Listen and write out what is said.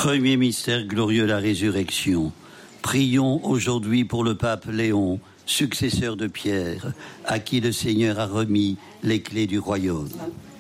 Premier mystère glorieux, la résurrection. Prions aujourd'hui pour le pape Léon, successeur de Pierre, à qui le Seigneur a remis les clés du royaume.